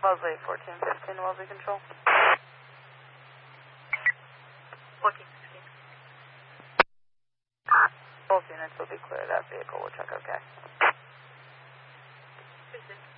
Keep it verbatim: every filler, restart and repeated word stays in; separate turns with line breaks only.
Wellesley, fourteen fifteen, Wellesley Control.
fourteen fifteen.
Both units will be clear of that vehicle. We'll check our gas.
Who's this?